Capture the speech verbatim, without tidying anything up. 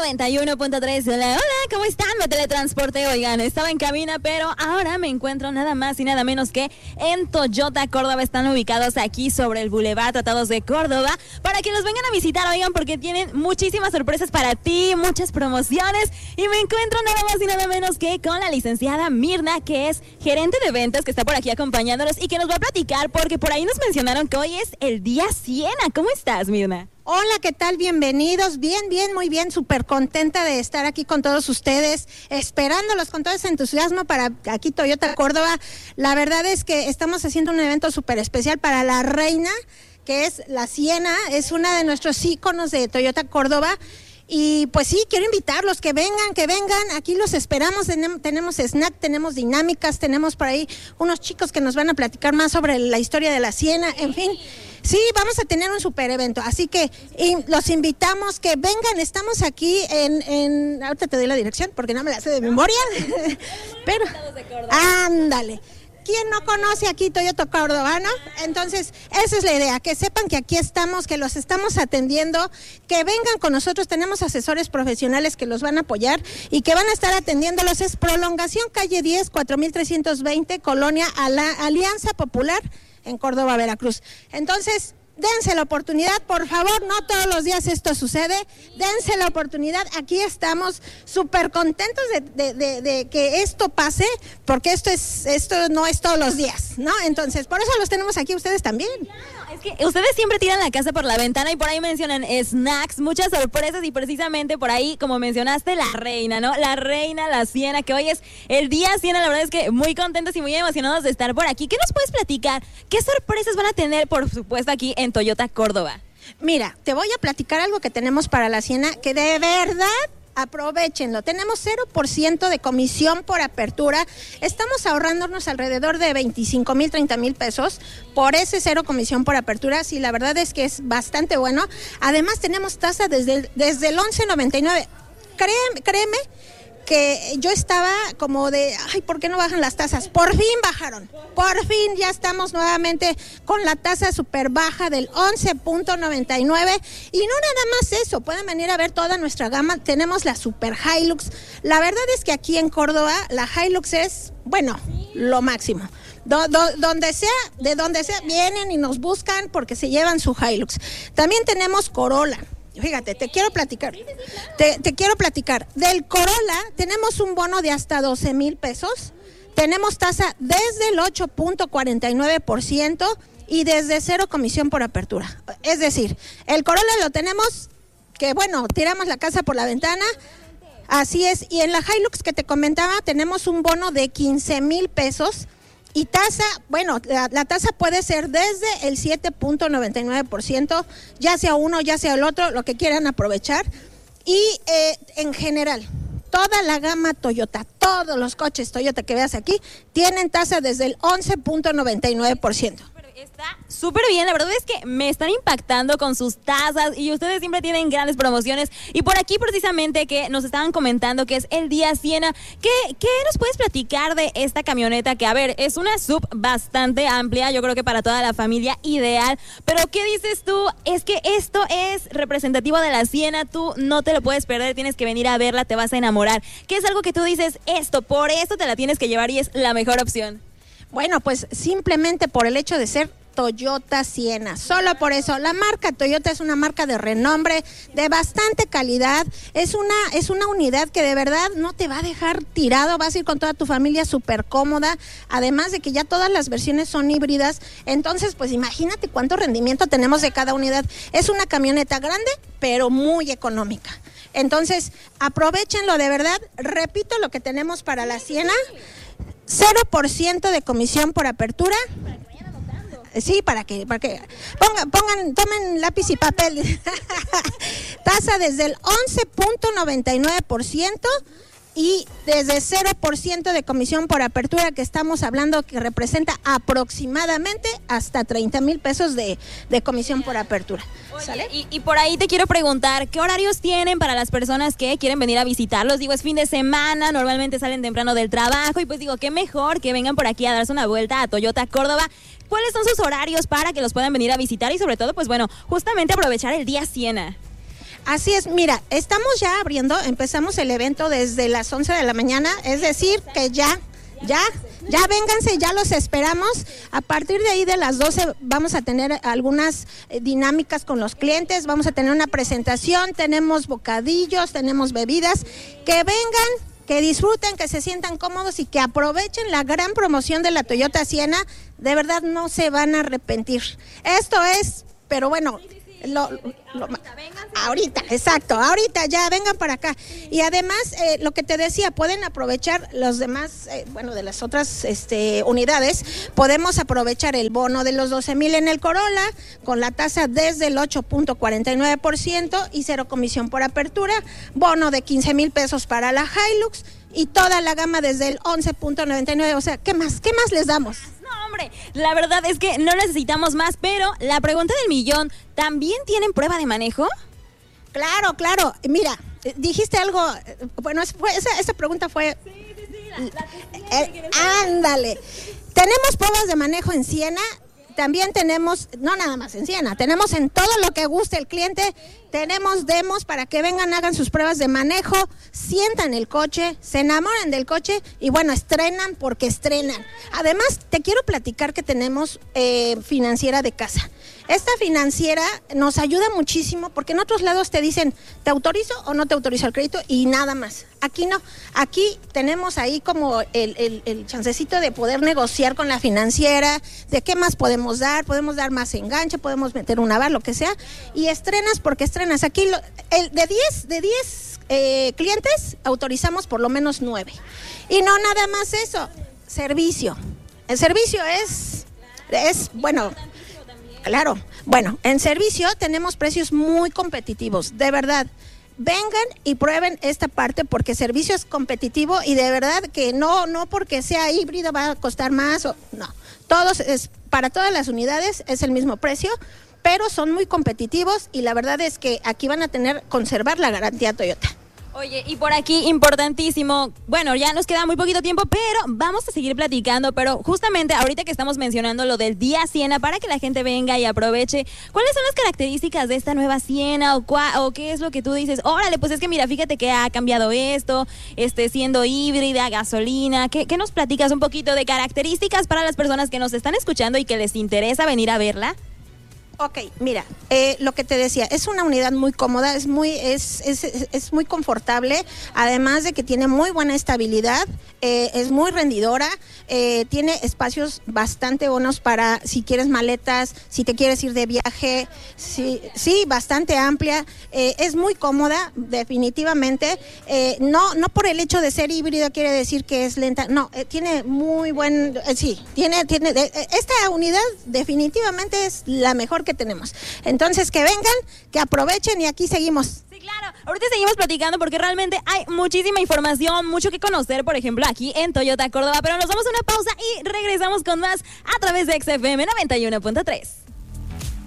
noventa y uno punto tres. Hola, hola, ¿cómo están? Me teletransporté, oigan, estaba en cabina, pero ahora me encuentro nada más y nada menos que en Toyota Córdoba. Están ubicados aquí sobre el Boulevard Tratados de Córdoba, para que los vengan a visitar, oigan, porque tienen muchísimas sorpresas para ti, muchas promociones, y me encuentro nada más y nada menos que con la licenciada Mirna, que es gerente de ventas, que está por aquí acompañándonos y que nos va a platicar, porque por ahí nos mencionaron que hoy es el día Siena. ¿Cómo estás, Mirna? Hola, ¿qué tal? Bienvenidos. Bien, bien, muy bien. Súper contenta de estar aquí con todos ustedes, esperándolos con todo ese entusiasmo para aquí Toyota Córdoba. La verdad es que estamos haciendo un evento súper especial para la reina, que es la Siena. Es una de nuestros íconos de Toyota Córdoba. Y pues sí, quiero invitarlos, que vengan, que vengan, aquí los esperamos, tenemos, tenemos snack, tenemos dinámicas, tenemos por ahí unos chicos que nos van a platicar más sobre la historia de la Siena, en fin, sí, vamos a tener un super evento, así que y los invitamos que vengan, estamos aquí en, en, ahorita te doy la dirección porque no me la sé de memoria, pero, ándale. ¿Quién no conoce aquí Toyota Córdoba, no? Entonces, esa es la idea, que sepan que aquí estamos, que los estamos atendiendo, que vengan con nosotros, tenemos asesores profesionales que los van a apoyar y que van a estar atendiéndolos. Es Prolongación Calle diez, cuatro mil trescientos veinte, Colonia Alianza Popular, en Córdoba, Veracruz. Entonces, dense la oportunidad, por favor, no todos los días esto sucede, dense la oportunidad, aquí estamos súper contentos de, de, de, de que esto pase, porque esto es esto no es todos los días, ¿no? Entonces, por eso los tenemos aquí ustedes también. Claro, es que ustedes siempre tiran la casa por la ventana y por ahí mencionan snacks, muchas sorpresas y precisamente por ahí, como mencionaste, la reina, ¿no? La reina, la Siena, que hoy es el día Siena, la verdad es que muy contentos y muy emocionados de estar por aquí. ¿Qué nos puedes platicar? ¿Qué sorpresas van a tener, por supuesto, aquí en Toyota Córdoba? Mira, te voy a platicar algo que tenemos para la Siena, que de verdad aprovéchenlo. Tenemos cero por ciento de comisión por apertura. Estamos ahorrándonos alrededor de veinticinco mil, treinta mil pesos por ese cero comisión por apertura. Sí, la verdad es que es bastante bueno. Además, tenemos tasa desde el, desde el once noventa y nueve. Créeme, créeme que yo estaba como de, ay, ¿por qué no bajan las tasas? Por fin bajaron, por fin ya estamos nuevamente con la tasa súper baja del once punto noventa y nueve, y no nada más eso, pueden venir a ver toda nuestra gama, tenemos la Super Hilux. La verdad es que aquí en Córdoba la Hilux es, bueno, lo máximo. Do, do, donde sea, de donde sea, vienen y nos buscan porque se llevan su Hilux. También tenemos Corolla. Fíjate, te quiero platicar, te, te quiero platicar, del Corolla tenemos un bono de hasta doce mil pesos, tenemos tasa desde el ocho punto cuarenta y nueve por ciento y desde cero comisión por apertura. Es decir, el Corolla lo tenemos, que bueno, tiramos la casa por la ventana, así es, y en la Hilux que te comentaba tenemos un bono de quince mil pesos. Y tasa, bueno, la, la tasa puede ser desde el siete punto noventa y nueve por ciento, ya sea uno, ya sea el otro, lo que quieran aprovechar. Y eh, en general, toda la gama Toyota, todos los coches Toyota que veas aquí, tienen tasa desde el once punto noventa y nueve por ciento. Está súper bien, la verdad es que me están impactando con sus tasas y ustedes siempre tienen grandes promociones. Y por aquí precisamente que nos estaban comentando que es el día Siena, ¿qué, qué nos puedes platicar de esta camioneta? Que a ver, es una sub bastante amplia, yo creo que para toda la familia ideal, pero ¿qué dices tú? Es que esto es representativo de la Siena, tú no te lo puedes perder, tienes que venir a verla, te vas a enamorar. ¿Qué es algo que tú dices, esto, por esto te la tienes que llevar y es la mejor opción? Bueno, pues simplemente por el hecho de ser Toyota Siena, solo por eso. La marca Toyota es una marca de renombre, de bastante calidad, es una, es una unidad que de verdad no te va a dejar tirado, vas a ir con toda tu familia súper cómoda, además de que ya todas las versiones son híbridas, entonces pues imagínate cuánto rendimiento tenemos de cada unidad. Es una camioneta grande, pero muy económica. Entonces, aprovechenlo de verdad, repito lo que tenemos para la Siena, cero por ciento de comisión por apertura. Sí, para que, para que pongan, pongan, tomen lápiz y papel. Tasa desde el once punto noventa y nueve por ciento y desde cero por ciento de comisión por apertura, que estamos hablando que representa aproximadamente hasta treinta mil pesos de, de comisión por apertura. Oye, ¿sale? Y, y por ahí te quiero preguntar, ¿qué horarios tienen para las personas que quieren venir a visitarlos? Digo, es fin de semana, normalmente salen temprano del trabajo y pues digo, qué mejor que vengan por aquí a darse una vuelta a Toyota Córdoba. ¿Cuáles son sus horarios para que los puedan venir a visitar y sobre todo, pues bueno, justamente aprovechar el día Siena? Así es, mira, estamos ya abriendo, empezamos el evento desde las once de la mañana, es decir, que ya, ya, ya vénganse, ya los esperamos. A partir de ahí de las doce vamos a tener algunas eh, dinámicas con los clientes, vamos a tener una presentación, tenemos bocadillos, tenemos bebidas, que vengan, que disfruten, que se sientan cómodos y que aprovechen la gran promoción de la Toyota Siena, de verdad no se van a arrepentir. Esto es, pero bueno... Lo, lo, ahorita, ahorita, exacto, ahorita ya vengan para acá. Y además, eh, lo que te decía, pueden aprovechar los demás, eh, bueno, de las otras este, unidades, podemos aprovechar el bono de los doce mil en el Corolla, con la tasa desde el ocho punto cuarenta y nueve por ciento y cero comisión por apertura, bono de quince mil pesos para la Hilux y toda la gama desde el once punto noventa y nueve, o sea, ¿qué más? ¿Qué más les damos? No, hombre, la verdad es que no necesitamos más, pero la pregunta del millón, ¿también tienen prueba de manejo? Claro, claro, mira, dijiste algo, bueno, fue, esa, esa pregunta fue... Sí, sí, sí, la, la que eh, ándale, tenemos pruebas de manejo en Siena, también tenemos, no nada más en Siena, tenemos en todo lo que guste el cliente, tenemos demos para que vengan, hagan sus pruebas de manejo, sientan el coche, se enamoren del coche y bueno, estrenan porque estrenan. Además, te quiero platicar que tenemos eh, financiera de casa. Esta financiera nos ayuda muchísimo porque en otros lados te dicen, ¿te autorizo o no te autorizo el crédito? Y nada más. Aquí no. Aquí tenemos ahí como el, el, el chancecito de poder negociar con la financiera, de qué más podemos dar, podemos dar más enganche, podemos meter un aval, lo que sea, y estrenas porque estrenas. Aquí lo, el, de diez, de diez eh, clientes autorizamos por lo menos nueve. Y no nada más eso, servicio. El servicio es, es bueno... Claro, bueno, en servicio tenemos precios muy competitivos, de verdad. Vengan y prueben esta parte porque servicio es competitivo y de verdad que no, no porque sea híbrido va a costar más, o, no. Todos es, para todas las unidades es el mismo precio, pero son muy competitivos y la verdad es que aquí van a tener, conservar la garantía Toyota. Oye, y por aquí, importantísimo, bueno, ya nos queda muy poquito tiempo, pero vamos a seguir platicando, pero justamente ahorita que estamos mencionando lo del Día Siena, para que la gente venga y aproveche, ¿cuáles son las características de esta nueva Siena o, cua, o qué es lo que tú dices? Órale, pues es que mira, fíjate que ha cambiado esto, este, siendo híbrida, gasolina, ¿qué, qué nos platicas un poquito de características para las personas que nos están escuchando y que les interesa venir a verla? Ok, mira, eh, lo que te decía, es una unidad muy cómoda, es muy, es, es, es muy confortable, además de que tiene muy buena estabilidad, eh, es muy rendidora, eh, tiene espacios bastante buenos para si quieres maletas, si te quieres ir de viaje, sí, sí bastante amplia, eh, es muy cómoda, definitivamente, eh, no, no por el hecho de ser híbrido quiere decir que es lenta, no, eh, tiene muy buen, eh, sí, tiene, tiene, eh, esta unidad definitivamente es la mejor que que tenemos. Entonces, que vengan, que aprovechen y aquí seguimos. Sí, claro. Ahorita seguimos platicando porque realmente hay muchísima información, mucho que conocer, por ejemplo, aquí en Toyota Córdoba, pero nos damos una pausa y regresamos con más a través de X F M noventa y uno punto tres.